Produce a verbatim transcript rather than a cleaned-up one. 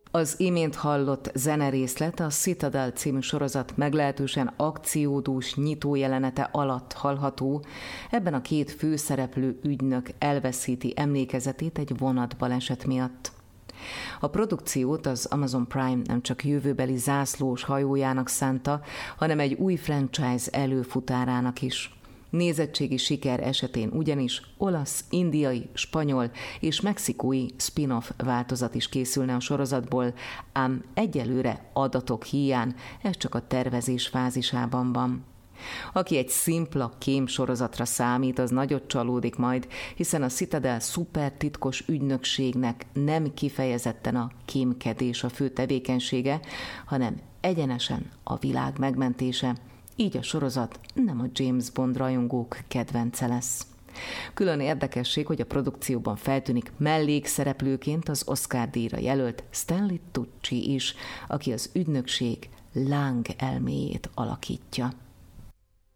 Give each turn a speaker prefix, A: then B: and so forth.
A: Az imént hallott zenerészlet a Citadel című sorozat meglehetősen akciódús nyitójelenete alatt hallható. Ebben a két főszereplő ügynök elveszíti emlékezetét egy vonatbaleset miatt. A produkciót az Amazon Prime nem csak jövőbeli zászlós hajójának szánta, hanem egy új franchise előfutárának is. Nézettségi siker esetén ugyanis olasz, indiai, spanyol és mexikói spin-off változat is készülne a sorozatból, ám egyelőre adatok híján ez csak a tervezés fázisában van. Aki egy szimpla kém sorozatra számít, az nagyot csalódik majd, hiszen a Citadel szupertitkos ügynökségnek nem kifejezetten a kémkedés a fő tevékenysége, hanem egyenesen a világ megmentése. Így a sorozat nem a James Bond rajongók kedvence lesz. Külön érdekesség, hogy a produkcióban feltűnik mellékszereplőként az Oscar-díjra jelölt Stanley Tucci is, aki az ügynökség láng elméjét alakítja.